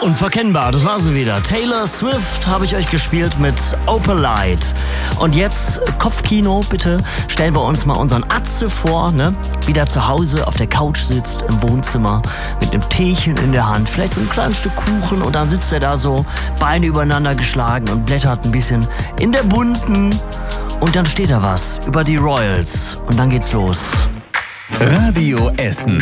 Unverkennbar, das war sie wieder. Taylor Swift habe ich euch gespielt mit Opalite. Und jetzt Kopfkino, bitte. Stellen wir uns mal unseren Atze vor, ne? Wie der zu Hause auf der Couch sitzt im Wohnzimmer mit einem Teechen in der Hand, vielleicht so ein kleines Stück Kuchen, und dann sitzt er da so, Beine übereinander geschlagen und blättert ein bisschen in der bunten. Und dann steht da was über die Royals. Und dann geht's los. Radio Essen.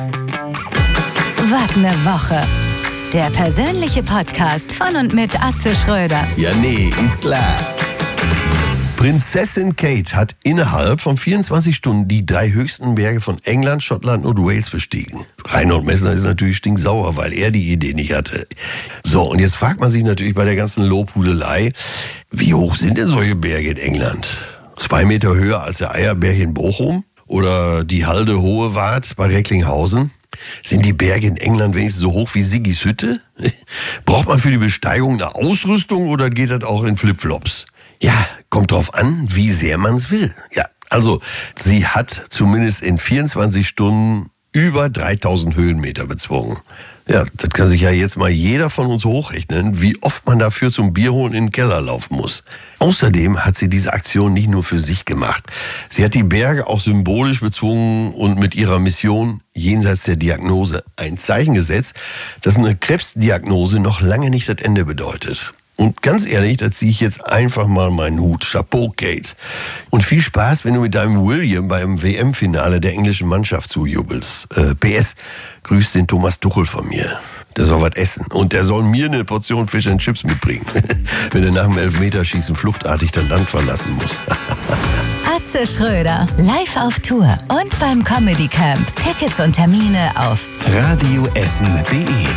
Was ne Woche. Der persönliche Podcast von und mit Atze Schröder. Ja, nee, ist klar. Prinzessin Kate hat innerhalb von 24 Stunden die 3 höchsten Berge von England, Schottland und Wales bestiegen. Reinhold Messner ist natürlich stinksauer, weil er die Idee nicht hatte. So, und jetzt fragt man sich natürlich bei der ganzen Lobhudelei, wie hoch sind denn solche Berge in England? 2 Meter höher als der Eierberg in Bochum? Oder die Halde Hohewart bei Recklinghausen? Sind die Berge in England wenigstens so hoch wie Siggis Hütte? Braucht man für die Besteigung eine Ausrüstung oder geht das auch in Flipflops? Ja, kommt drauf an, wie sehr man's will. Ja, also sie hat zumindest in 24 Stunden über 3000 Höhenmeter bezwungen. Ja, das kann sich ja jetzt mal jeder von uns hochrechnen, wie oft man dafür zum Bierholen in den Keller laufen muss. Außerdem hat sie diese Aktion nicht nur für sich gemacht. Sie hat die Berge auch symbolisch bezwungen und mit ihrer Mission jenseits der Diagnose ein Zeichen gesetzt, dass eine Krebsdiagnose noch lange nicht das Ende bedeutet. Und ganz ehrlich, da ziehe ich jetzt einfach mal meinen Hut. Chapeau, Kate. Und viel Spaß, wenn du mit deinem William beim WM-Finale der englischen Mannschaft zujubelst. PS, grüß den Thomas Tuchel von mir. Der soll was essen. Und der soll mir eine Portion Fish and Chips mitbringen. Wenn er nach dem Elfmeterschießen fluchtartig das Land verlassen muss. Atze Schröder, live auf Tour und beim Comedy Camp. Tickets und Termine auf radioessen.de